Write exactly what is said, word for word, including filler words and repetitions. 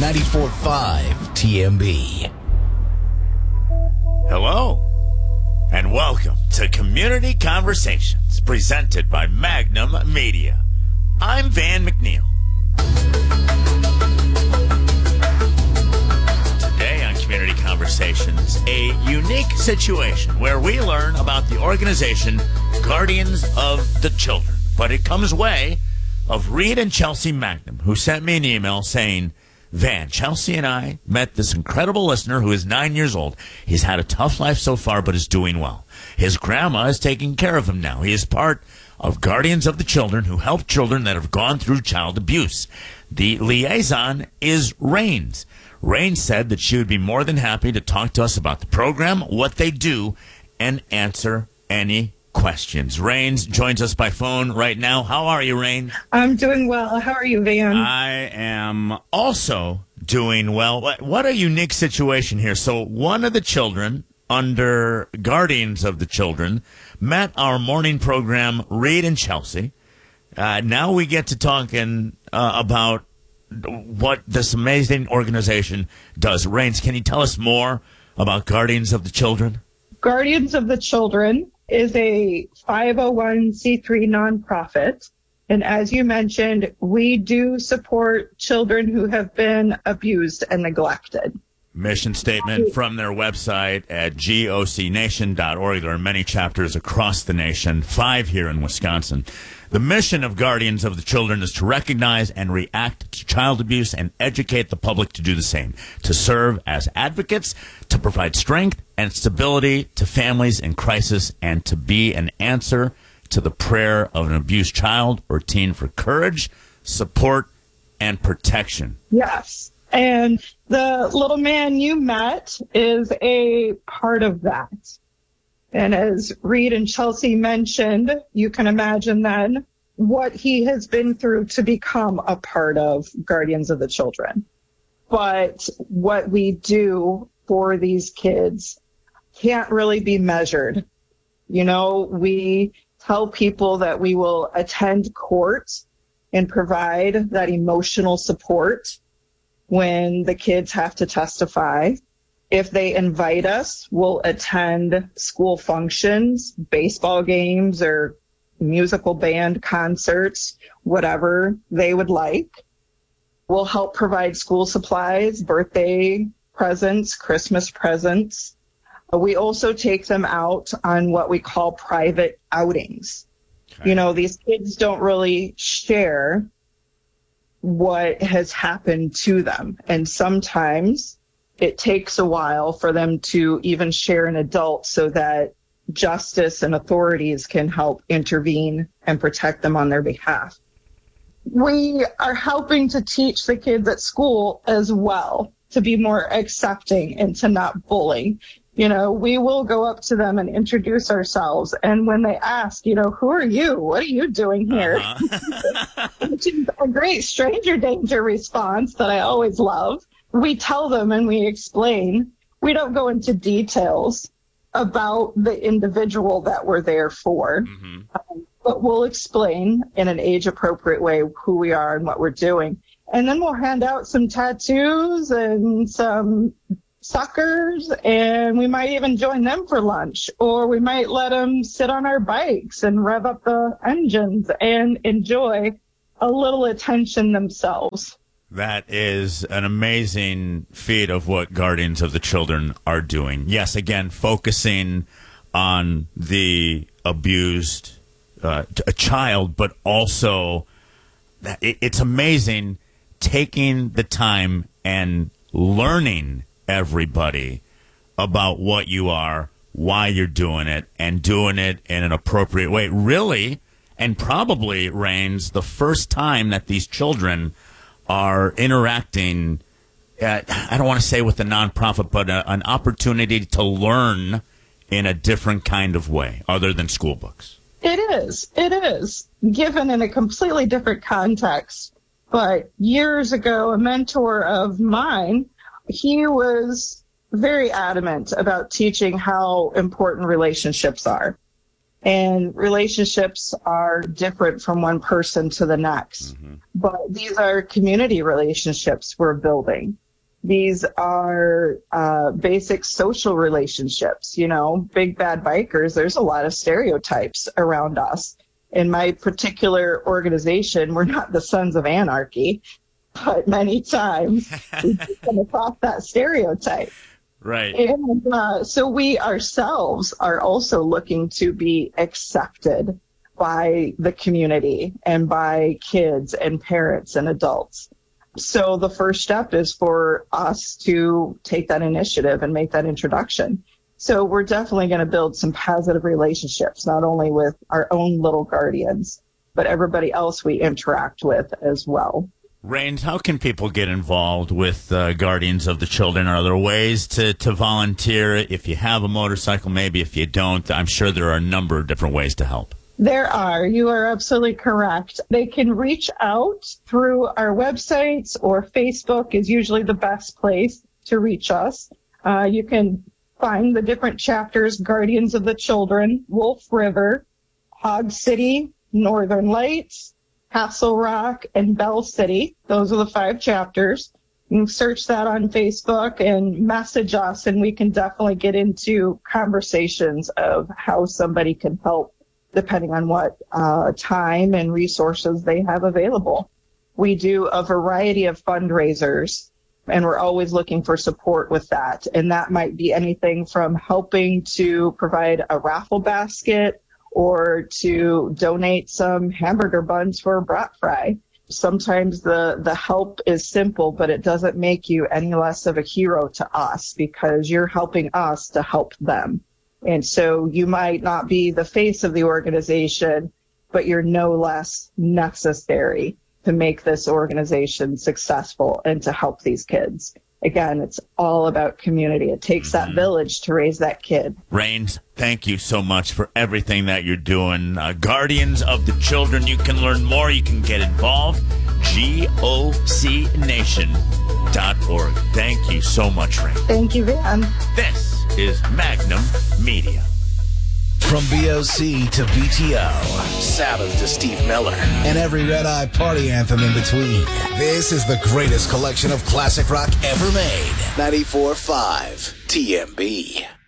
ninety-four point five T M B. Hello, and welcome to Community Conversations, presented by Magnum Media. I'm Van McNeil. Today on Community Conversations, a unique situation where we learn about the organization Guardians of the Children. But it comes way of Reed and Chelsea Magnum, who sent me an email saying, Van, Chelsea and I met this incredible listener who is nine years old. He's had a tough life so far, but is doing well. His grandma is taking care of him now. He is part of Guardians of the Children, who help children that have gone through child abuse. The liaison is Rains. Rains said that she would be more than happy to talk to us about the program, what they do, and answer any questions. Rains joins us by phone right now. How are you, Rains? I'm doing well. How are you, Van? I am also doing well. What, what a unique situation here. So one of the children under Guardians of the Children met our morning program, Reed and Chelsea. Uh, now we get to talking uh, about what this amazing organization does. Rains, can you tell us more about Guardians of the Children? Guardians of the Children is a five oh one c three nonprofit. And as you mentioned, we do support children who have been abused and neglected. Mission statement from their website at G O C nation dot org. There are many chapters across the nation, five here in Wisconsin. The mission of Guardians of the Children is to recognize and react to child abuse and educate the public to do the same, to serve as advocates, to provide strength and stability to families in crisis, and to be an answer to the prayer of an abused child or teen for courage, support, and protection. Yes. And the little man you met is a part of that. And as Reed and Chelsea mentioned, you can imagine then what he has been through to become a part of Guardians of the Children. But what we do for these kids can't really be measured. You know, we tell people that we will attend court and provide that emotional support when the kids have to testify. If they invite us, we'll attend school functions, baseball games, or musical band concerts, whatever they would like. We'll help provide school supplies, birthday presents, Christmas presents. We also take them out on what we call private outings. Okay. You know, these kids don't really share what has happened to them. And sometimes it takes a while for them to even share an adult so that justice and authorities can help intervene and protect them on their behalf. We are helping to teach the kids at school as well to be more accepting and to not bully. You know, we will go up to them and introduce ourselves. And when they ask, you know, who are you? What are you doing here? Uh-huh. Which is a great stranger danger response that I always love. We tell them and we explain. We don't go into details about the individual that we're there for, mm-hmm. um, but we'll explain in an age-appropriate way who we are and what we're doing. And then we'll hand out some tattoos and some suckers, and we might even join them for lunch, or we might let them sit on our bikes and rev up the engines and enjoy a little attention themselves. That is an amazing feat of what Guardians of the Children are doing. Yes, again, focusing on the abused uh, a child, but also it, it's amazing taking the time and learning everybody about what you are, why you're doing it, and doing it in an appropriate way. Really, and probably, Rains, the first time that these children are interacting, uh, I don't want to say with the nonprofit, but a, an opportunity to learn in a different kind of way other than school books. It is. It is. Given in a completely different context. But years ago, a mentor of mine, he was very adamant about teaching how important relationships are. And relationships are different from one person to the next. Mm-hmm. But these are community relationships we're building. These are uh, basic social relationships. You know, big bad bikers, there's a lot of stereotypes around us. In my particular organization, we're not the Sons of Anarchy, but many times we come across that stereotype. Right. And uh, so we ourselves are also looking to be accepted by the community and by kids and parents and adults. So the first step is for us to take that initiative and make that introduction. So we're definitely going to build some positive relationships, not only with our own little guardians, but everybody else we interact with as well. Rains, how can people get involved with uh, Guardians of the Children? Are there ways to, to volunteer? If you have a motorcycle, maybe if you don't, I'm sure there are a number of different ways to help. There are. You are absolutely correct. They can reach out through our websites, or Facebook is usually the best place to reach us. Uh, you can find the different chapters: Guardians of the Children, Wolf River, Hog City, Northern Lights, Castle Rock, and Bell City. Those are the five chapters. You can search that on Facebook and message us, and we can definitely get into conversations of how somebody can help, depending on what uh, time and resources they have available. We do a variety of fundraisers, and we're always looking for support with that. And that might be anything from helping to provide a raffle basket or to donate some hamburger buns for a brat fry. Sometimes the, the help is simple, but it doesn't make you any less of a hero to us, because you're helping us to help them. And so you might not be the face of the organization, but you're no less necessary to make this organization successful and to help these kids. Again, it's all about community. It takes that village to raise that kid. Rains, thank you so much for everything that you're doing. Uh, Guardians of the Children, you can learn more. You can get involved. G O C nation dot org. Thank you so much, Rains. Thank you, Van. This is Magnum Media. From B O C to B T O, Sabbath to Steve Miller, and every Red Eye party anthem in between. This is the greatest collection of classic rock ever made. ninety-four point five T M B.